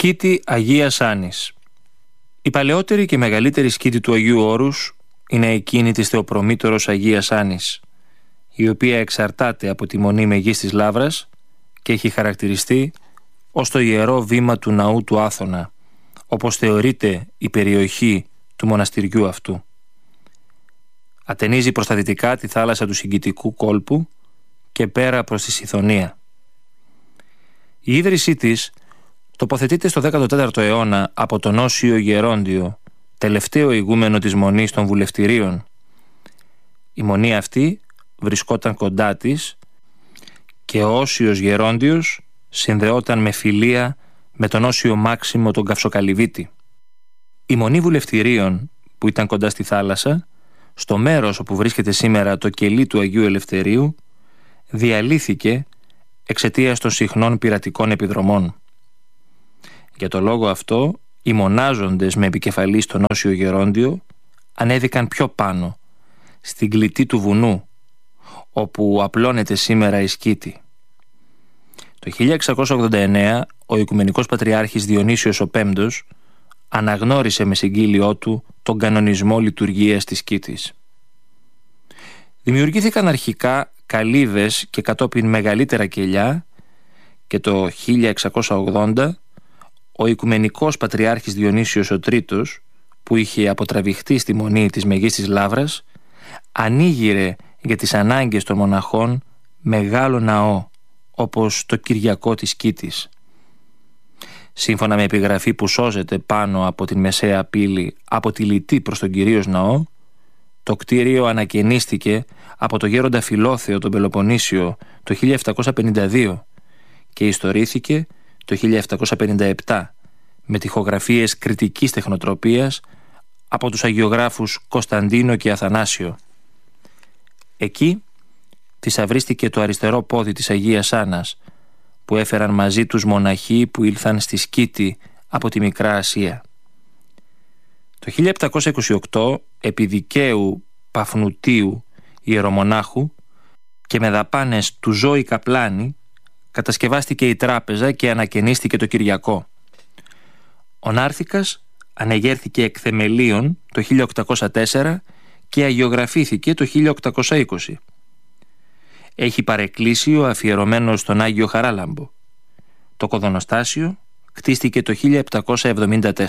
Σκήτη Αγίας Άννης. Η παλαιότερη και μεγαλύτερη σκήτη του Αγίου Όρους είναι εκείνη της Θεοπρομήτωρος Αγίας Άννης, η οποία εξαρτάται από τη Μονή Μεγίστης Λαύρας και έχει χαρακτηριστεί ως το ιερό βήμα του ναού του Άθωνα, όπως θεωρείται η περιοχή του μοναστηριού αυτού. Ατενίζει προς τα δυτικά τη θάλασσα του Συγκητικού κόλπου και πέρα προς τη Σιθωνία. Η ίδρυσή της τοποθετείται στο 14ο αιώνα από τον Όσιο Γερόντιο, τελευταίο ηγούμενο της Μονής των Βουλευτηρίων. Η μονή αυτή βρισκόταν κοντά της και ο Όσιος Γερόντιος συνδεόταν με φιλία με τον Όσιο Μάξιμο τον Καυσοκαλυβίτη. Η Μονή Βουλευτηρίων, που ήταν κοντά στη θάλασσα, στο μέρος όπου βρίσκεται σήμερα το κελί του Αγίου Ελευθερίου, διαλύθηκε εξαιτίας των συχνών πειρατικών επιδρομών. Για το λόγο αυτό, οι μονάζοντες με επικεφαλή στον Όσιο Γερόντιο ανέβηκαν πιο πάνω, στην κλητή του βουνού, όπου απλώνεται σήμερα η σκήτη. Το 1689 ο Οικουμενικός Πατριάρχης Διονύσιος ο Πέμπτος αναγνώρισε με συγκύλιό του τον κανονισμό λειτουργίας της σκήτης. Δημιουργήθηκαν αρχικά καλύβες και κατόπιν μεγαλύτερα κελιά και το 1680 ο Οικουμενικός Πατριάρχης Διονύσιος ο Τρίτος, που είχε αποτραβηχτεί στη Μονή της Μεγίστης Λαύρας, ανοίγειρε για τις ανάγκες των μοναχών μεγάλο ναό, όπως το Κυριακό της Σκήτης. Σύμφωνα με επιγραφή που σώζεται πάνω από την μεσαία πύλη από τη Λυτή προς τον κυρίως ναό, το κτίριο ανακαινίστηκε από το γέροντα Φιλόθεο τον Πελοποννήσιο το 1752 και ιστορήθηκε το 1757 με τοιχογραφίες κριτικής τεχνοτροπίας από τους αγιογράφους Κωνσταντίνο και Αθανάσιο. Εκεί θησαυρίστηκε το αριστερό πόδι της Αγίας Άννας, που έφεραν μαζί τους μοναχοί που ήλθαν στη Σκήτη από τη Μικρά Ασία. Το 1728 επί δικαίου Παφνουτίου ιερομονάχου και με δαπάνες του Ζώη Καπλάνη κατασκευάστηκε η τράπεζα και ανακαινίστηκε το Κυριακό. Ο Νάρθικας ανεγέρθηκε εκ θεμελίων το 1804 και αγιογραφήθηκε το 1820. Έχει παρεκκλήσιο αφιερωμένο στον Άγιο Χαράλαμπο. Το κοδονοστάσιο κτίστηκε το 1774.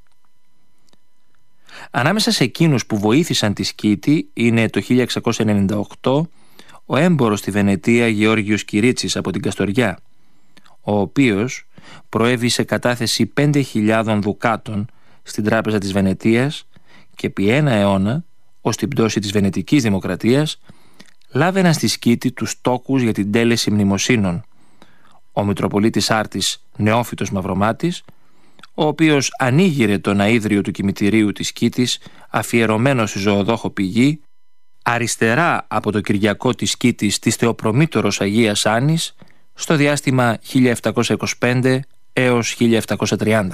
Ανάμεσα σε εκείνους που βοήθησαν τη Σκήτη είναι το 1698 ο έμπορος στη Βενετία Γεώργιος Κυρίτσης από την Καστοριά, ο οποίος προέβησε κατάθεση 5.000 δουκάτων στην Τράπεζα της Βενετίας και επί ένα αιώνα, ως την πτώση της Βενετικής Δημοκρατίας, λάβαιναν στη Σκήτη τους τόκους για την τέλεση μνημοσύνων. Ο Μητροπολίτης Άρτης Νεόφυτος Μαυρομάτης, ο οποίος ανοίγειρε το ναΐδριο του κημητηρίου της Σκήτης αφιερωμένο στη ζωοδόχο πηγή, αριστερά από το Κυριακό της Σκήτης της Θεοπρομήτωρος Αγίας Άννης, στο διάστημα 1725 έως 1730.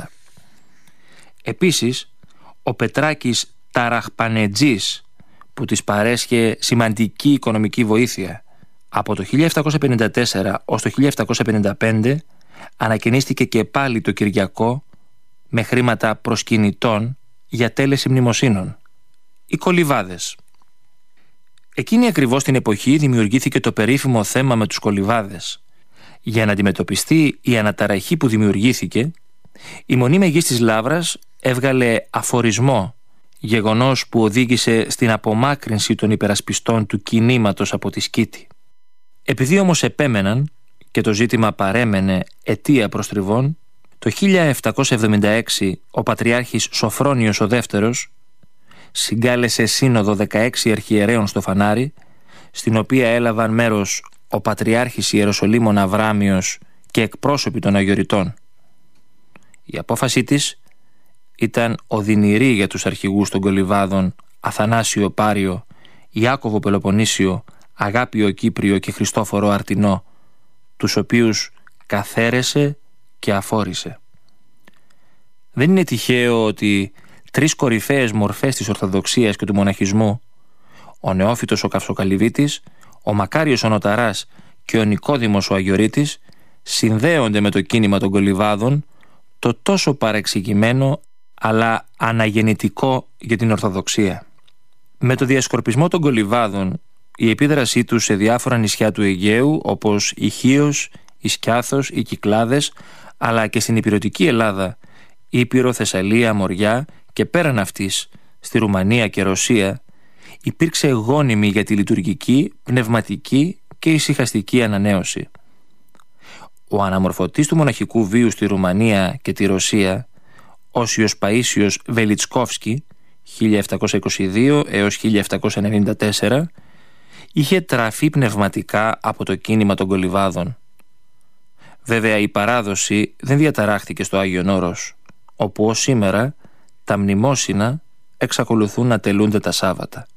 Επίσης, ο Πετράκης Ταραχπανετζής, που της παρέσχε σημαντική οικονομική βοήθεια, από το 1754 ως το 1755 ανακαινίστηκε και πάλι το Κυριακό με χρήματα προσκυνητών για τέλεση μνημοσύνων, οι κολυβάδες. Εκείνη ακριβώς την εποχή δημιουργήθηκε το περίφημο θέμα με τους κολυβάδες. Για να αντιμετωπιστεί η αναταραχή που δημιουργήθηκε, η Μονή Μεγίστης Λαύρας έβγαλε αφορισμό, γεγονός που οδήγησε στην απομάκρυνση των υπερασπιστών του κινήματος από τη Σκήτη. Επειδή όμως επέμεναν και το ζήτημα παρέμενε αιτία προστριβών, το 1776 ο Πατριάρχης Σοφρόνιος ο Δεύτερος συγκάλεσε σύνοδο 16 αρχιερέων στο Φανάρι, στην οποία έλαβαν μέρος ο Πατριάρχης Ιεροσολύμων Αβράμιος και εκπρόσωποι των Αγιοριτών. Η απόφασή της ήταν οδυνηρή για τους αρχηγούς των κολυβάδων Αθανάσιο Πάριο, Ιάκωβο Πελοποννήσιο, Αγάπιο Κύπριο και Χριστόφορο Αρτινό, τους οποίους καθαίρεσε και αφόρησε. Δεν είναι τυχαίο ότι τρεις κορυφαίες μορφές της Ορθοδοξίας και του μοναχισμού, ο Νεόφυτος ο Καυσοκαλυβίτης, ο Μακάριος ο Νοταράς και ο Νικόδημος ο Αγιορείτης, συνδέονται με το κίνημα των κολυβάδων το τόσο παρεξηγημένο αλλά αναγεννητικό για την Ορθοδοξία. Με το διασκορπισμό των κολιβάδων, η επίδρασή τους σε διάφορα νησιά του Αιγαίου όπως η Χίος, η Σκιάθος, οι Κυκλάδες, αλλά και στην ηπειρωτική Ελλάδα, Ήπειρο, Θεσσαλία, Μοριά και πέραν αυτής, στη Ρουμανία και Ρωσία, υπήρξε γόνιμη για τη λειτουργική, πνευματική και ησυχαστική ανανέωση. Ο αναμορφωτής του μοναχικού βίου στη Ρουμανία και τη Ρωσία, Όσιος Παΐσιος Βελιτσκόφσκι, 1722 έως 1794, είχε τραφεί πνευματικά από το κίνημα των κολιβάδων. Βέβαια η παράδοση δεν διαταράχθηκε στο Άγιον Όρος, όπου ως σήμερα τα μνημόσυνα εξακολουθούν να τελούνται τα Σάββατα.